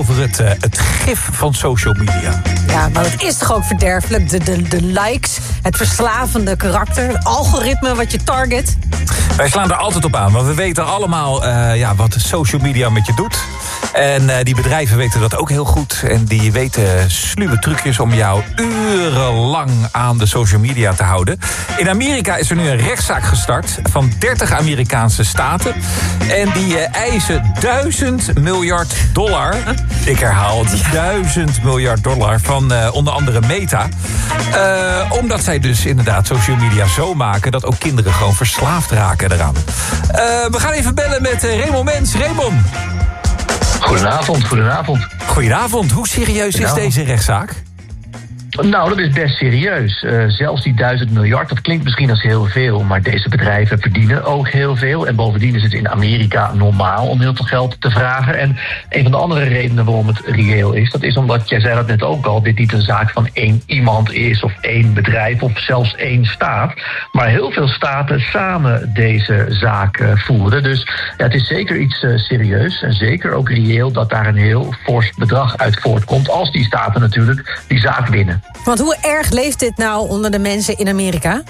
over het gif van social media. Ja, maar het is toch ook verderfelijk? De likes, het verslavende karakter, het algoritme wat je target. Wij slaan er altijd op aan, want we weten allemaal wat social media met je doet. En die bedrijven weten dat ook heel goed. En die weten sluwe trucjes om jou urenlang aan de social media te houden. In Amerika is er nu een rechtszaak gestart van 30 Amerikaanse staten. En die eisen $1000 miljard. Ik herhaal, $1000 miljard van onder andere Meta. Omdat zij dus inderdaad social media zo maken dat ook kinderen gewoon verslaafd raken eraan. We gaan even bellen met Raymond Mens. Raymond. Goedenavond. Goedenavond. Hoe serieus is deze rechtszaak? Nou, dat is best serieus. Zelfs die $1000 miljard, dat klinkt misschien als heel veel, maar deze bedrijven verdienen ook heel veel. En bovendien is het in Amerika normaal om heel veel geld te vragen. En een van de andere redenen waarom het reëel is, dat is omdat, jij zei dat net ook al, dit niet een zaak van één iemand is of één bedrijf of zelfs één staat. Maar heel veel staten samen deze zaak voeren. Dus ja, het is zeker iets serieus en zeker ook reëel dat daar een heel fors bedrag uit voortkomt als die staten natuurlijk die zaak winnen. Want hoe erg leeft dit nou onder de mensen in Amerika?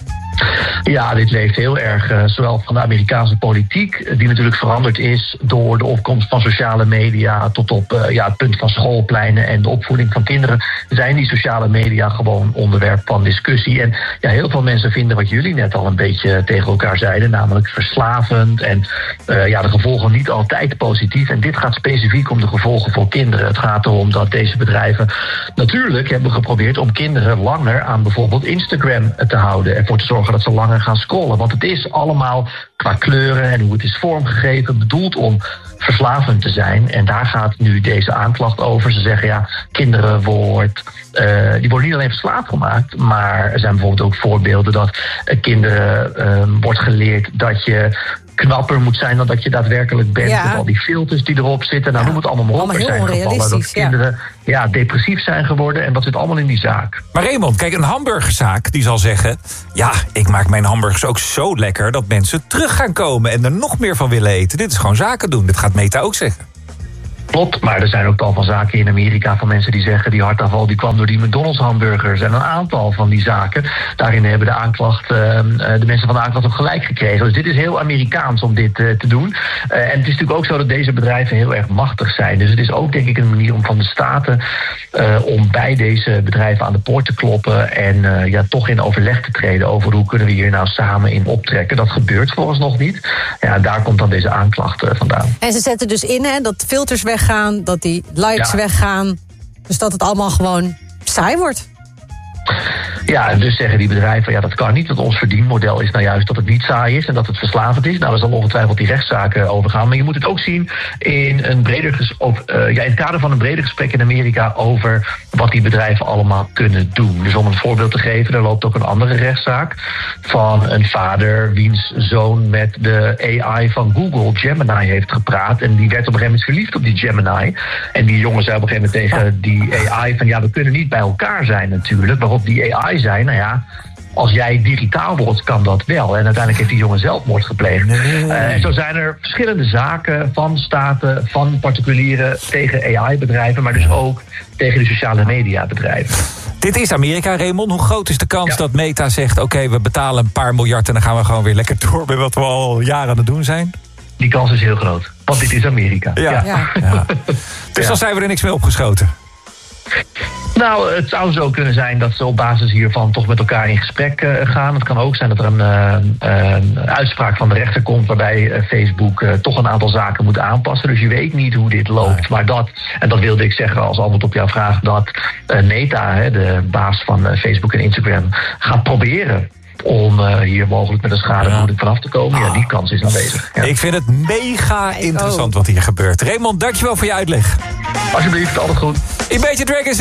Ja, dit leeft heel erg, zowel van de Amerikaanse politiek, die natuurlijk veranderd is door de opkomst van sociale media, tot op het punt van schoolpleinen en de opvoeding van kinderen, zijn die sociale media gewoon onderwerp van discussie. En ja, heel veel mensen vinden wat jullie net al een beetje tegen elkaar zeiden, namelijk verslavend en de gevolgen niet altijd positief. En dit gaat specifiek om de gevolgen voor kinderen. Het gaat erom dat deze bedrijven natuurlijk hebben geprobeerd om kinderen langer aan bijvoorbeeld Instagram te houden, ervoor te zorgen dat ze langer gaan scrollen. Want het is allemaal qua kleuren en hoe het is vormgegeven bedoeld om verslavend te zijn. En daar gaat nu deze aanklacht over. Ze zeggen kinderen die worden niet alleen verslaafd gemaakt, maar er zijn bijvoorbeeld ook voorbeelden dat kinderen wordt geleerd dat je knapper moet zijn dan dat je daadwerkelijk bent. Met al die filters die erop zitten. Nou, noem het allemaal maar op. Er zijn gevallen dat kinderen depressief zijn geworden. En dat zit allemaal in die zaak. Maar Raymond, kijk, een hamburgerzaak die zal zeggen, ja, ik maak mijn hamburgers ook zo lekker dat mensen terug gaan komen en er nog meer van willen eten. Dit is gewoon zaken doen. Dit gaat Meta ook zeggen. Klopt, maar er zijn ook tal van zaken in Amerika van mensen die zeggen die hartaanval die kwam door die McDonald's hamburgers. En een aantal van die zaken, daarin hebben de mensen van de aanklacht ook gelijk gekregen. Dus dit is heel Amerikaans om dit te doen. En het is natuurlijk ook zo dat deze bedrijven heel erg machtig zijn. Dus het is ook denk ik een manier om van de staten om bij deze bedrijven aan de poort te kloppen en toch in overleg te treden over hoe kunnen we hier nou samen in optrekken. Dat gebeurt vooralsnog niet. Ja, daar komt dan deze aanklacht vandaan. En ze zetten dus in dat filters weggaan, dat die likes weggaan. Dus dat het allemaal gewoon saai wordt. Ja, en dus zeggen die bedrijven, dat kan niet. Want ons verdienmodel is nou juist dat het niet saai is en dat het verslavend is. Nou, daar zal ongetwijfeld die rechtszaken over gaan. Maar je moet het ook zien in het kader van een breder gesprek in Amerika over wat die bedrijven allemaal kunnen doen. Dus om een voorbeeld te geven, er loopt ook een andere rechtszaak van een vader wiens zoon met de AI van Google, Gemini, heeft gepraat. En die werd op een gegeven moment verliefd op die Gemini. En die jongen zei op een gegeven moment tegen die AI van we kunnen niet bij elkaar zijn natuurlijk. Waarop die AI zei, als jij digitaal wordt, kan dat wel. En uiteindelijk heeft die jongen zelfmoord gepleegd. En zo zijn er verschillende zaken van staten, van particulieren tegen AI-bedrijven, maar dus ook tegen de sociale media-bedrijven. Dit is Amerika, Raymond. Hoe groot is de kans dat Meta zegt, oké, we betalen een paar miljard en dan gaan we gewoon weer lekker door met wat we al jaren aan het doen zijn? Die kans is heel groot, want dit is Amerika. Ja. Dus dan zijn we er niks mee opgeschoten. Nou, het zou zo kunnen zijn dat ze op basis hiervan toch met elkaar in gesprek gaan. Het kan ook zijn dat er een uitspraak van de rechter komt waarbij Facebook toch een aantal zaken moet aanpassen. Dus je weet niet hoe dit loopt. Maar dat wilde ik zeggen als antwoord op jouw vraag, dat Meta, de baas van Facebook en Instagram, gaat proberen om hier mogelijk met een schadevergoeding vanaf te komen. Ja, die kans is aanwezig. Ja. Ik vind het mega interessant wat hier gebeurt. Raymond, dankjewel voor je uitleg. Alsjeblieft, altijd goed. Imagine Dragons